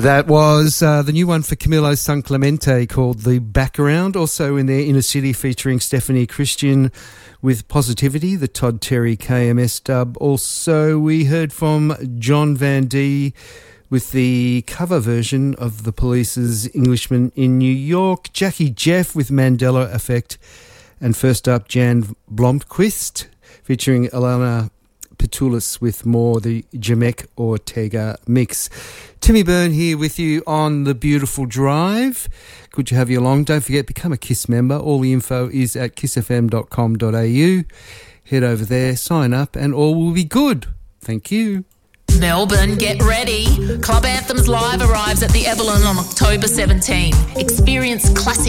That was the new one for Camilo San Clemente called The Background. Also in their Inner City featuring Stephanie Christian with Positivity, the Todd Terry KMS dub. Also we heard from John Van D with the cover version of The Police's Englishman in New York. Jackie Jeff with Mandela Effect. And first up, Jan Blomqvist featuring Alana Petoulis with more, the Jamek Ortega mix. Timmy Byrne here with you on the beautiful drive. Good to have you along. Don't forget, become a KISS member. All the info is at kissfm.com.au. Head over there, sign up, and all will be good. Thank you. Melbourne, get ready. Club Anthems Live arrives at the Evelyn on October 17. Experience classic